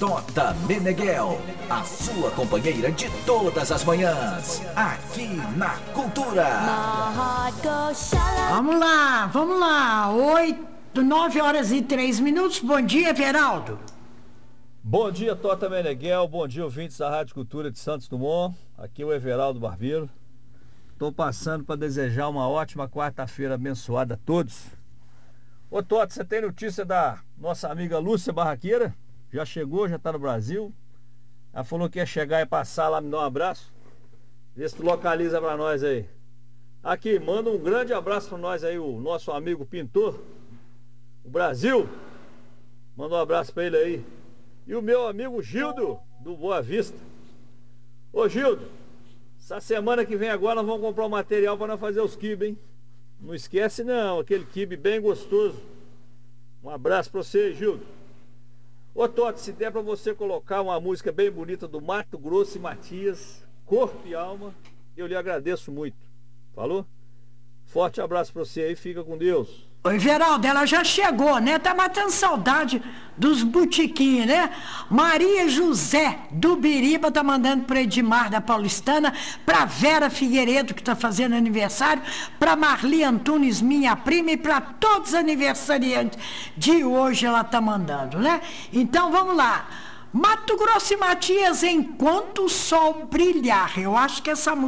Tota Meneghel, a sua companheira de todas as manhãs, aqui na Cultura. Vamos lá, 9h03. Bom dia, Everaldo. Bom dia, Tota Meneghel, bom dia, ouvintes da Rádio Cultura de Santos Dumont. Aqui é o Everaldo Barbeiro. Estou passando para desejar uma ótima quarta-feira abençoada a todos. Ô Tota, você tem notícia da nossa amiga Lúcia Barraqueira? Já chegou, já está no Brasil. Ela falou que ia chegar e passar lá, me dar um abraço. Vê se tu localiza para nós aí. Aqui, manda um grande abraço para nós aí, o nosso amigo pintor, o Brasil. Manda um abraço para ele aí. E o meu amigo Gildo, do Boa Vista. Ô Gildo, essa semana que vem agora nós vamos comprar um material para nós fazer os quibes, hein? Não esquece não, aquele quibe bem gostoso. Um abraço para você, Gildo. Ô Tota, se der para você colocar uma música bem bonita do Mato Grosso e Matias, Corpo e Alma, eu lhe agradeço muito. Falou? Forte abraço para você aí, fica com Deus. Oi, Veraldo, ela já chegou, né? Tá matando saudade dos botiquinhos, né? Maria José do Biriba tá mandando pro Edmar da Paulistana, pra Vera Figueiredo, que tá fazendo aniversário, pra Marli Antunes, minha prima, e pra todos os aniversariantes de hoje ela tá mandando, né? Então vamos lá. Mato Grosso e Matias, Enquanto o Sol Brilhar. Eu acho que essa música